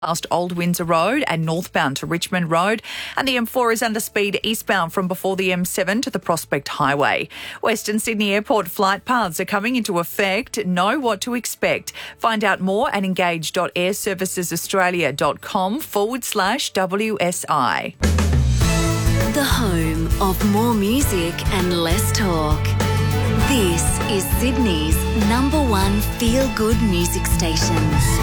past Old Windsor Road and northbound to Richmond Road, and the M4 is under speed eastbound from before the M7 to the Prospect Highway. Western Sydney Airport flight paths are coming into effect. Know what to expect. Find out more at engage.airservicesaustralia.com/WSI. The home of more music and less talk. This is Sydney's #1 feel-good music station.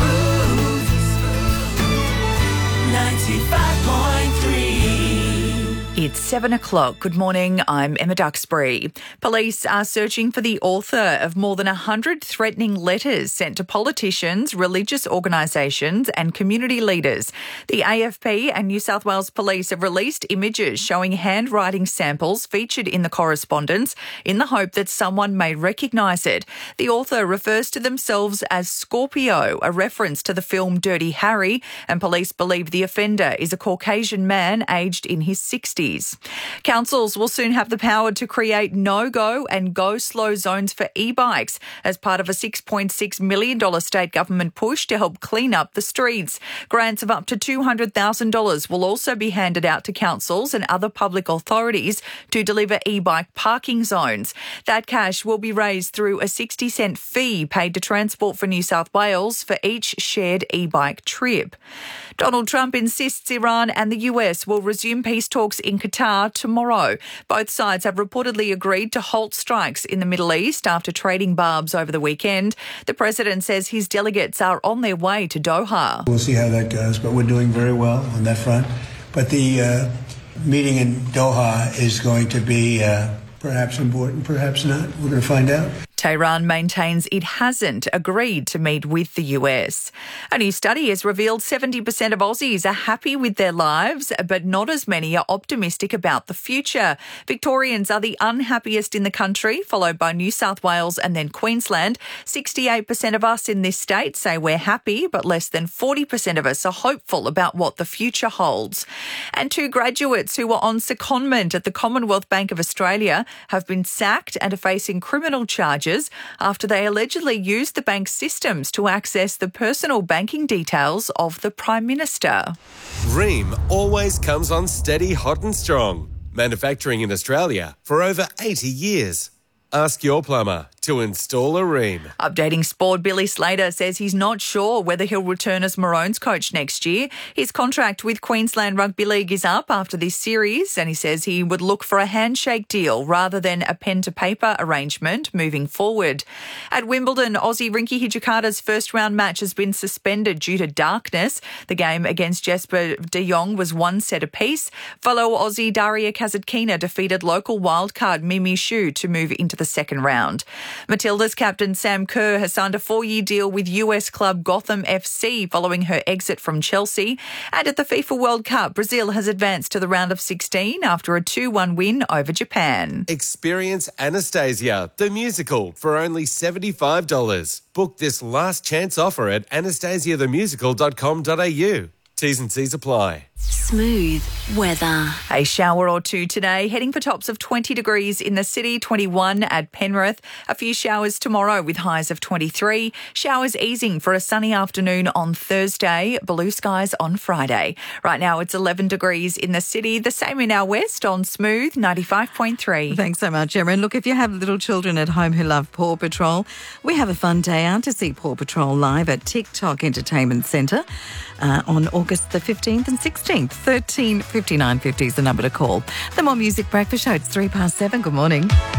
95.3. It's 7 o'clock. Good morning. I'm Emma Duxbury. Police are searching for the author of more than 100 threatening letters sent to politicians, religious organisations and community leaders. The AFP and New South Wales Police have released images showing handwriting samples featured in the correspondence in the hope that someone may recognise it. The author refers to themselves as Scorpio, a reference to the film Dirty Harry, and police believe the offender is a Caucasian man aged in his 60s. Councils will soon have the power to create no-go and go-slow zones for e-bikes as part of a $6.6 million state government push to help clean up the streets. Grants of up to $200,000 will also be handed out to councils and other public authorities to deliver e-bike parking zones. That cash will be raised through a 60-cent fee paid to Transport for New South Wales for each shared e-bike trip. Donald Trump insists Iran and the US will resume peace talks in Qatar tomorrow. Both sides have reportedly agreed to halt strikes in the Middle East after trading barbs over the weekend. The president says his delegates are on their way to Doha. We'll see how that goes, but we're doing very well on that front. But the meeting in Doha is going to be perhaps important, perhaps not. We're going to find out. Tehran maintains it hasn't agreed to meet with the US. A new study has revealed 70% of Aussies are happy with their lives, but not as many are optimistic about the future. Victorians are the unhappiest in the country, followed by New South Wales and then Queensland. 68% of us in this state say we're happy, but less than 40% of us are hopeful about what the future holds. And 2 graduates who were on secondment at the Commonwealth Bank of Australia have been sacked and are facing criminal charges after they allegedly used the bank's systems to access the personal banking details of the Prime Minister. Rheem always comes on steady, hot and strong. Manufacturing in Australia for over 80 years. Ask your plumber to install a Rheem. Updating sport, Billy Slater says he's not sure whether he'll return as Maroons coach next year. His contract with Queensland Rugby League is up after this series, and he says he would look for a handshake deal rather than a pen-to-paper arrangement moving forward. At Wimbledon, Aussie Rinky Hijikata's first-round match has been suspended due to darkness. The game against Jesper de Jong was 1 set apiece. Fellow Aussie Daria Kasatkina defeated local wildcard Mimi Xu to move into the second round. Matilda's captain Sam Kerr has signed a 4-year deal with US club Gotham FC following her exit from Chelsea. And at the FIFA World Cup, Brazil has advanced to the round of 16 after a 2-1 win over Japan. Experience Anastasia, the musical, for only $75. Book this last chance offer at anastasiathemusical.com.au. T's and C's apply. Smooth weather. A shower or two today, heading for tops of 20 degrees in the city, 21 at Penrith. A few showers tomorrow with highs of 23. Showers easing for a sunny afternoon on Thursday. Blue skies on Friday. Right now it's 11 degrees in the city. The same in our west on Smooth 95.3. Thanks so much, Emma. And look, if you have little children at home who love Paw Patrol, we have a fun day out to see Paw Patrol live at TikTok Entertainment Centre on August the 15th and 16th. 13 59 50 is the number to call. The More Music Breakfast Show. It's 7:03. Good morning.